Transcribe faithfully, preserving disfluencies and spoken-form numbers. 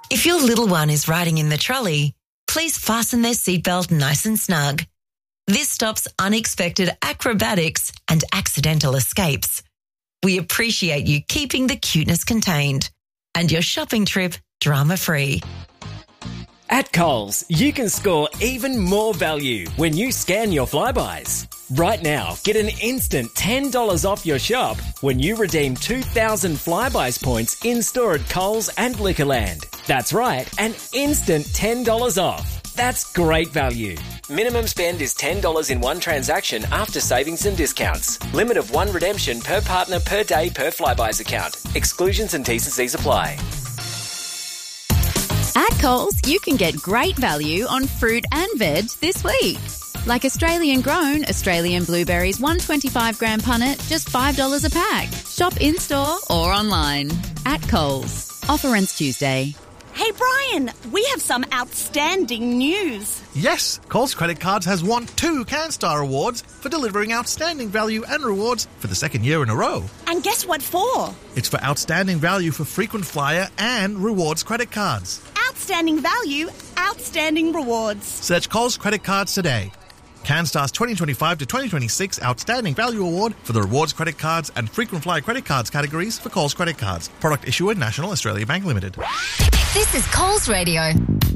If your little one is riding in the trolley, please fasten their seatbelt nice and snug. This stops unexpected acrobatics and accidental escapes. We appreciate you keeping the cuteness contained and your shopping trip drama-free. At Coles, you can score even more value when you scan your Flybuys. Right now, get an instant ten dollars off your shop when you redeem two thousand Flybuys points in-store at Coles and Liquorland. That's right, an instant ten dollars off. That's great value. Minimum spend is ten dollars in one transaction after savings and discounts. Limit of one redemption per partner per day per Flybuys account. Exclusions and T's and C's apply. At Coles, you can get great value on fruit and veg this week. Like Australian grown, Australian blueberries, one twenty-five gram punnet, just five dollars a pack. Shop in-store or online. At Coles. Offer ends Tuesday. Hey Brian, we have some outstanding news. Yes, Coles Credit Cards has won two CanStar Awards for delivering outstanding value and rewards for the second year in a row. And guess what for? It's for outstanding value for frequent flyer and rewards credit cards. Outstanding value, outstanding rewards. Search Coles Credit Cards today. CanStar's twenty twenty-five to twenty twenty-six Outstanding Value Award for the rewards credit cards and frequent flyer credit cards categories for Coles Credit Cards. Product issuer National Australia Bank Limited. This is Coles Radio.